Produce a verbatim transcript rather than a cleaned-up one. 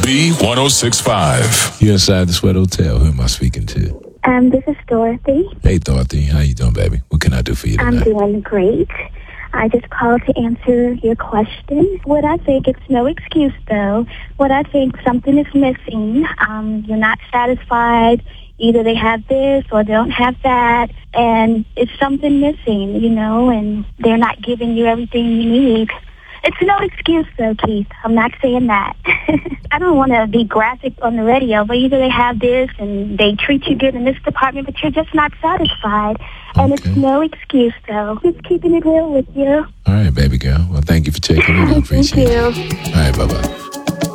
B one oh six point five. You're inside the Sweat Hotel. Who am I speaking to? Um, this is Dorothy. Hey, Dorothy. How you doing, baby? What can I do for you tonight? I'm doing great. I just called to answer your question. What I think, it's no excuse, though. What I think, something is missing. Um, you're not satisfied. Either they have this or they don't have that. And it's something missing, you know, and they're not giving you everything you need. It's no excuse, though, Keith. I'm not saying that. I don't want to be graphic on the radio, but either they have this and they treat you good in this department, but you're just not satisfied. And Okay. it's no excuse, though. Just keeping it real with you. All right, baby girl. Well, thank you for checking in. I Thank appreciate you. it. All right, bye-bye.